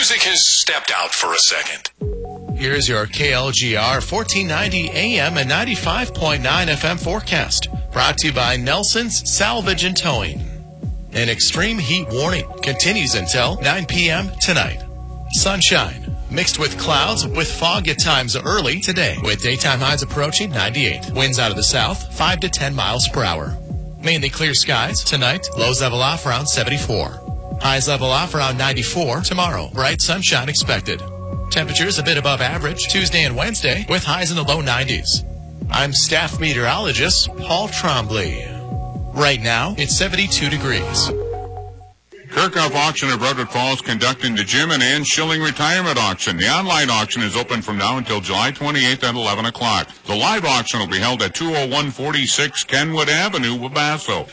music has stepped out for a second. Here's your KLGR 1490 AM and 95.9 FM forecast. Brought to you by Nelson's Salvage and Towing. An extreme heat warning continues until 9 p.m. tonight. Sunshine mixed with clouds with fog at times early today, with daytime highs approaching 98. Winds out of the south 5 to 10 miles per hour. Mainly clear skies tonight. Lows level off around 74. Highs level off around 94 tomorrow. Bright sunshine expected. Temperatures a bit above average Tuesday and Wednesday with highs in the low 90s. I'm staff meteorologist Paul Trombley. Right now, it's 72 degrees. Kirkhoff Auction of Redwood Falls conducting the Jim and Ann Schilling Retirement Auction. The online auction is open from now until July 28th at 11 o'clock. The live auction will be held at 20146 Kenwood Avenue, Wabasso.